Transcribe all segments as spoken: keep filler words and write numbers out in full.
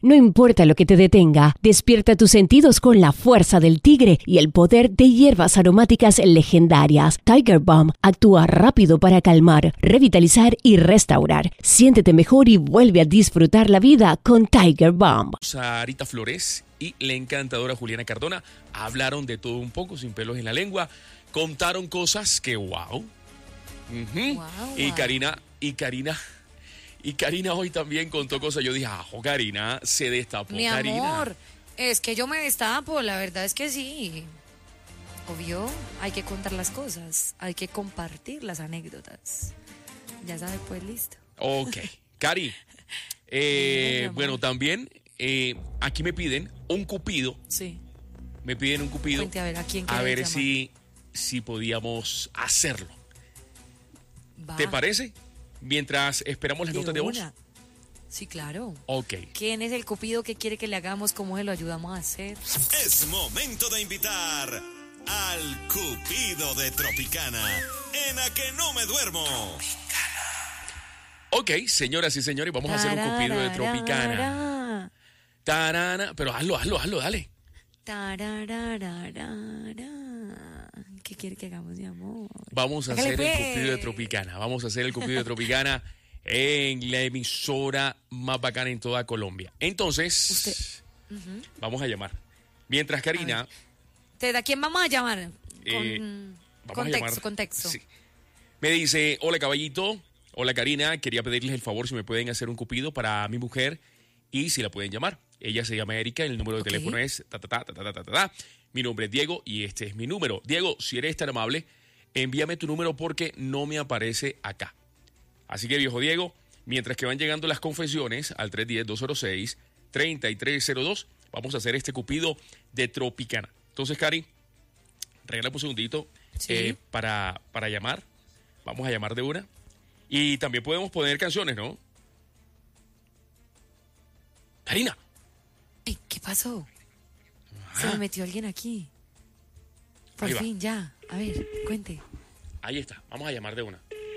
No importa lo que te detenga, despierta tus sentidos con la fuerza del tigre y el poder de hierbas aromáticas legendarias. Tiger Balm actúa rápido para calmar, revitalizar y restaurar. Siéntete mejor y vuelve a disfrutar la vida con Tiger Balm. Sarita Flores y la encantadora Juliana Cardona hablaron de todo un poco, sin pelos en la lengua. Contaron cosas que wow. Uh-huh. Wow, y wow. Karina, y Karina, y Karina hoy también contó cosas. Yo dije, ajo, Karina, se destapó. Mi Karina. amor, es que yo me destapo, la verdad es que sí. Obvio, hay que contar las cosas, hay que compartir las anécdotas. Ya sabes, pues listo. Ok, Cari, eh, Dime, bueno, amor. también eh, aquí me piden un cupido, Sí. me piden un cupido, Cuente, a ver, ¿a quién a quieres ver llamar? si, si podíamos hacerlo. Va. ¿Te parece? Mientras esperamos las De notas de voz. una. Sí, claro. Ok. ¿Quién es el cupido que quiere que le hagamos? ¿Cómo se lo ayudamos a hacer? Es momento de invitar al Cupido de Tropicana en A Que No Me Duermo. Ok, señoras y señores, vamos a hacer un cupido de Tropicana. Tarana, pero hazlo, hazlo, hazlo, dale. Tararararara. ¿Qué quiere que hagamos, mi amor? Vamos a Hágale, hacer el pues. cupido de Tropicana. Vamos a hacer el cupido de Tropicana en la emisora más bacana en toda Colombia. Entonces, Usted- vamos a llamar. Mientras Karina, ¿Te- ¿A quién vamos a llamar? Eh, Con vamos contexto, a llamar. contexto. Sí. Me dice, hola caballito, hola Karina, quería pedirles el favor si me pueden hacer un cupido para mi mujer y si la pueden llamar. Ella se llama Erika, el número de Ok. teléfono es ta ta ta ta ta ta ta ta. Mi nombre es Diego y este es mi número. Diego, si eres tan amable, envíame tu número porque no me aparece acá. Así que, viejo Diego, mientras que van llegando las confesiones al tres uno cero, dos cero seis, tres tres cero dos, vamos a hacer este cupido de Tropicana. Entonces, Cari, regálame un segundito Sí. eh, para, para llamar. Vamos a llamar de una. Y también podemos poner canciones, ¿no? Karina. Ay, ¿qué pasó? Se Ah. me metió alguien aquí. Por Ahí va. fin, ya. A ver, cuente. Ahí está. Vamos a llamar de una.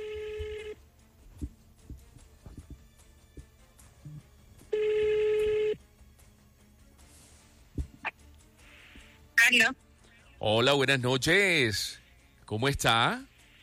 Aló. Hola, buenas noches. ¿Cómo está?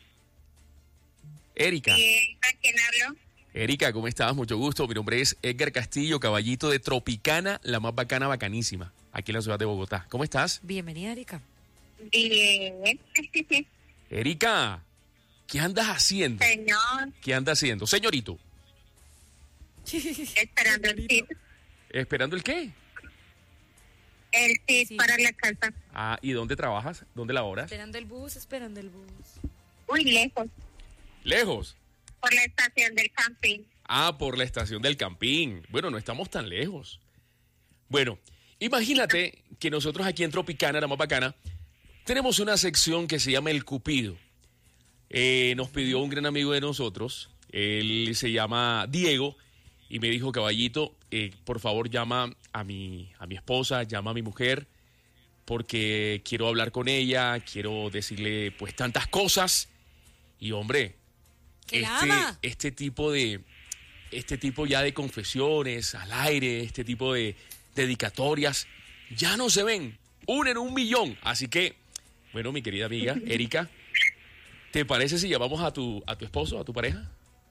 Erika. Eh, ¿A quién hablo? Erika, ¿cómo estás? Mucho gusto. Mi nombre es Edgar Castillo, caballito de Tropicana, la más bacana, bacanísima, aquí en la ciudad de Bogotá. ¿Cómo estás? Bienvenida, Erika. Bien. Erika, ¿qué andas haciendo? Señor, ¿Qué andas haciendo? Señorito, esperando el tip. ¿esperando el qué? El tip Sí. para la casa. Ah, ¿y dónde trabajas? ¿Dónde laboras? Esperando el bus, esperando el bus. Muy lejos, Lejos. por la estación del camping. Ah, por la estación del Campín. Bueno, no estamos tan lejos. Bueno, imagínate que nosotros aquí en Tropicana, la más bacana, tenemos una sección que se llama El Cupido. Eh, nos pidió un gran amigo de nosotros, él se llama Diego, y me dijo, caballito, eh, por favor llama a mi, a mi esposa, llama a mi mujer, porque quiero hablar con ella, quiero decirle pues tantas cosas. Y hombre, ¿Que la este, ama? este tipo de este tipo ya de confesiones al aire, este tipo de dedicatorias ya no se ven, una en un millón. Así que, bueno, mi querida amiga Erika, ¿te parece si llamamos a tu a tu esposo, a tu pareja?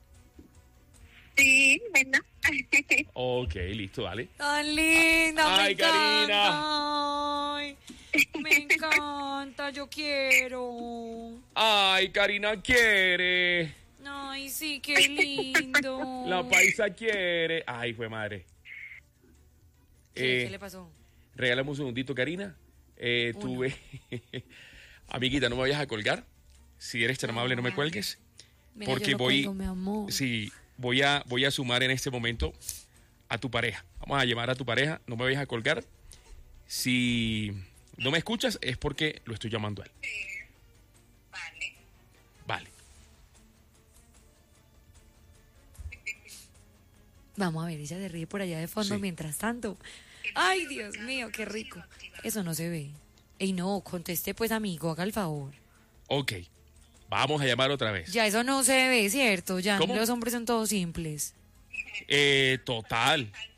Sí, bueno. Ok, listo, dale. Tan linda, Ay, me Karina. encanta. Ay, me encanta, yo quiero. Ay, Karina quiere, Ay, sí, qué lindo. la paisa quiere. Ay, fue madre. ¿Qué, Eh, ¿Qué le pasó? Regálame un segundito, Karina. Eh, Uno. tuve... Amiguita, no me vayas a colgar. Si eres tan amable, no me cuelgues. Mira, porque yo no voy... cuelgo, mi amor. Sí, voy a, voy a sumar en este momento a tu pareja. Vamos a llamar a tu pareja. No me vayas a colgar. Si no me escuchas, es porque lo estoy llamando a él. Vale. Vale. Vamos a ver, ella se ríe por allá de fondo Sí. mientras tanto. Ay, Dios mío, qué rico. Eso no se ve. Ey, no, conteste pues, amigo, haga el favor. Ok. Vamos a llamar otra vez. Ya eso no se ve, ¿cierto? Ya ¿Cómo? los hombres son todos simples. Eh, total.